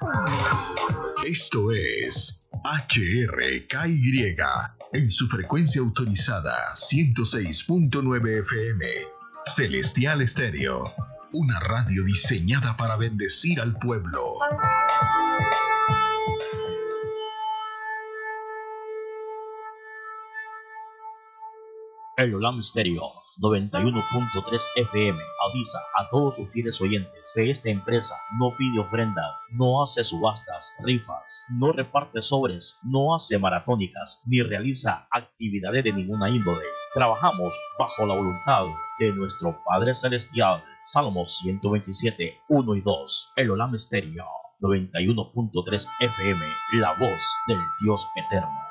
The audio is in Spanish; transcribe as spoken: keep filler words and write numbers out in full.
Esto es H R K Y en su frecuencia autorizada ciento seis punto nueve F M. Celestial Estéreo, una radio diseñada para bendecir al pueblo. El Olam Stereo noventa y uno punto tres F M avisa a todos sus fieles oyentes que esta empresa no pide ofrendas, no hace subastas, rifas, no reparte sobres, no hace maratónicas, ni realiza actividades de ninguna índole. Trabajamos bajo la voluntad de nuestro Padre Celestial. Salmos ciento veintisiete, uno y dos. El Olam Stereo noventa y uno punto tres F M, la voz del Dios eterno.